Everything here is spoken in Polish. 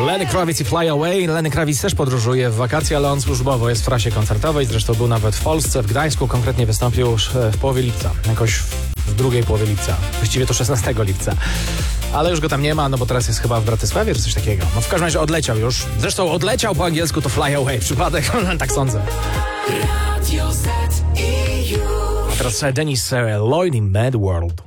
Lenny Kravitz i Fly Away. Lenny Kravitz też podróżuje w wakacje, ale on służbowo jest w trasie koncertowej. Zresztą był nawet w Polsce, w Gdańsku. Konkretnie wystąpił już w połowie lipca. Jakoś w drugiej połowie lipca. Właściwie to 16 lipca. Ale już go tam nie ma, no bo teraz jest chyba w Bratysławie czy coś takiego. No w każdym razie odleciał już. Zresztą odleciał po angielsku to Fly Away. Przypadek, tak sądzę. A teraz Dennis Lloyd in Mad World.